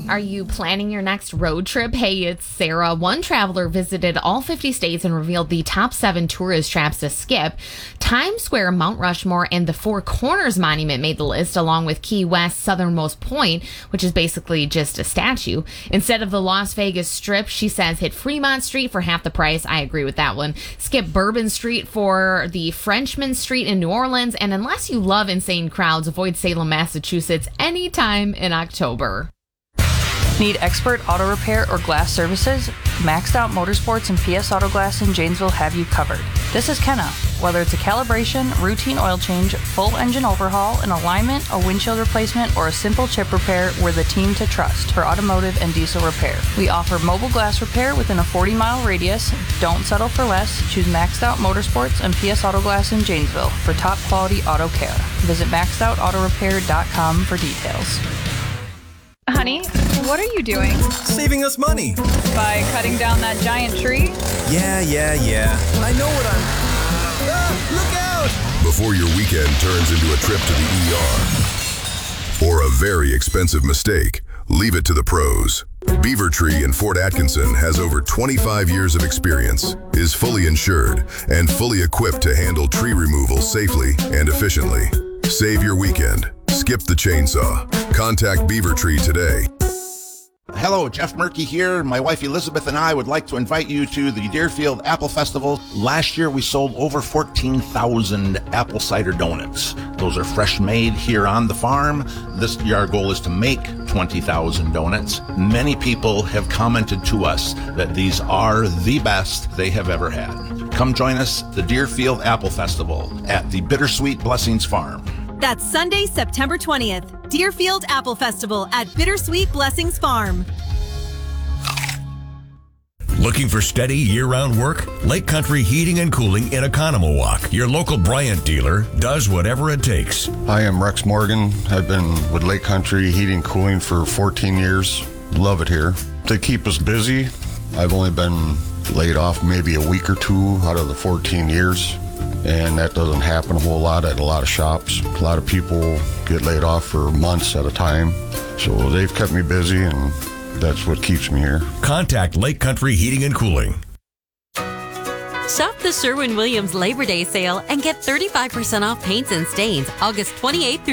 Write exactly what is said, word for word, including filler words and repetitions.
Are you planning your next road trip? Hey, it's Sarah. One traveler visited all fifty states and revealed the top seven tourist traps to skip. Times Square, Mount Rushmore, and the Four Corners Monument made the list, along with Key West's southernmost point, which is basically just a statue. Instead of the Las Vegas Strip, she says hit Fremont Street for half the price. I agree with that one. Skip Bourbon Street for the Frenchman Street in New Orleans. And unless you love insane crowds, avoid Salem, Massachusetts anytime in October. Need expert auto repair or glass services? Maxed Out Motorsports and P S Auto Glass in Janesville have you covered. This is Kenna. Whether it's a calibration, routine oil change, full engine overhaul, an alignment, a windshield replacement, or a simple chip repair, we're the team to trust for automotive and diesel repair. We offer mobile glass repair within a forty mile radius. Don't settle for less. Choose Maxed Out Motorsports and P S Auto Glass in Janesville for top quality auto care. Visit maxed out auto repair dot com for details. Honey, what are you doing? Saving us money. By cutting down that giant tree? Yeah, yeah, yeah. I know what I'm... Ah, look out! Before your weekend turns into a trip to the E R or a very expensive mistake, leave it to the pros. Beaver Tree in Fort Atkinson has over twenty-five years of experience, is fully insured, and fully equipped to handle tree removal safely and efficiently. Save your weekend. Skip the chainsaw. Contact Beaver Tree today. Hello, Jeff Murky here. My wife Elizabeth and I would like to invite you to the Deerfield Apple Festival. Last year we sold over fourteen thousand apple cider donuts. Those are fresh made here on the farm. This year our goal is to make twenty thousand donuts. Many people have commented to us that these are the best they have ever had. Come join us, the Deerfield Apple Festival at the Bittersweet Blessings Farm. That's Sunday, September twentieth, Deerfield Apple Festival at Bittersweet Blessings Farm. Looking for steady year-round work? Lake Country Heating and Cooling in Oconomowoc, your local Bryant dealer, does whatever it takes. Hi, I'm Rex Morgan. I've been with Lake Country Heating and Cooling for fourteen years. Love it here. They keep us busy. I've only been laid off maybe a week or two out of the fourteen years. And that doesn't happen a whole lot at a lot of shops. A lot of people get laid off for months at a time. So they've kept me busy, and that's what keeps me here. Contact Lake Country Heating and Cooling. Shop the Sherwin-Williams Labor Day sale and get thirty-five percent off paints and stains August twenty-eighth through